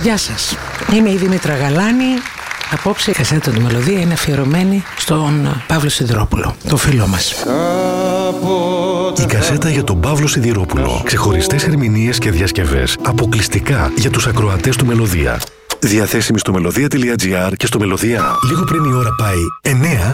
Γεια σας, είμαι η Δήμητρα Γαλάνη. Απόψε η κασέτα του Μελωδία είναι αφιερωμένη στον Παύλο Σιδηρόπουλο, το φίλο μας. Η κασέτα για τον Παύλο Σιδηρόπουλο. Ξεχωριστές ερμηνείες και διασκευές αποκλειστικά για τους ακροατές του Μελωδία. Διαθέσιμη στο melodia.gr και στο Μελωδία. Λίγο πριν η ώρα πάει 9.